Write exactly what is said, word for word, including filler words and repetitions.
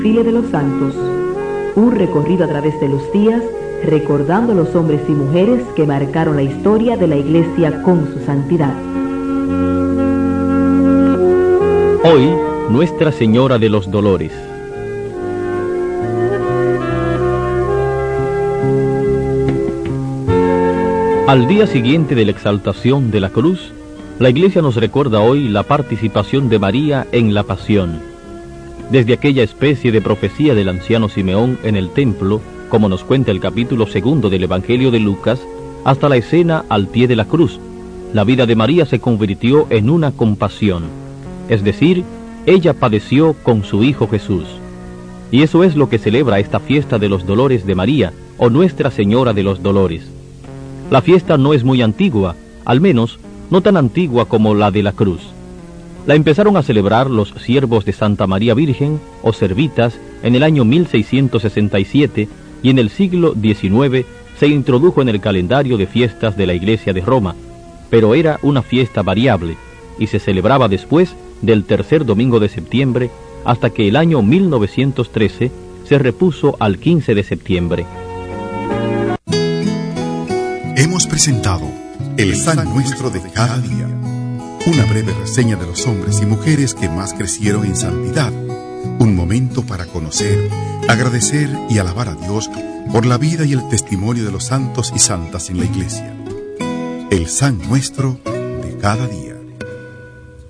Desfile de los Santos, un recorrido a través de los días, recordando a los hombres y mujeres que marcaron la historia de la Iglesia con su santidad. Hoy, Nuestra Señora de los Dolores. Al día siguiente de la exaltación de la cruz, la Iglesia nos recuerda hoy la participación de María en la pasión. Desde aquella especie de profecía del anciano Simeón en el templo, como nos cuenta el capítulo segundo del Evangelio de Lucas, hasta la escena al pie de la cruz, la vida de María se convirtió en una compasión, es decir, ella padeció con su Hijo Jesús. Y eso es lo que celebra esta fiesta de los dolores de María, o Nuestra Señora de los Dolores. La fiesta no es muy antigua, al menos no tan antigua como la de la cruz. La empezaron a celebrar los siervos de Santa María Virgen, o servitas, en el año mil seiscientos sesenta y siete, y en el siglo diecinueve se introdujo en el calendario de fiestas de la Iglesia de Roma, pero era una fiesta variable, y se celebraba después del tercer domingo de septiembre, hasta que el año mil novecientos trece se repuso al quince de septiembre. Hemos presentado El San Nuestro de cada día, una breve reseña de los hombres y mujeres que más crecieron en santidad, un momento para conocer, agradecer y alabar a Dios por la vida y el testimonio de los santos y santas en la Iglesia. El San Nuestro de cada día.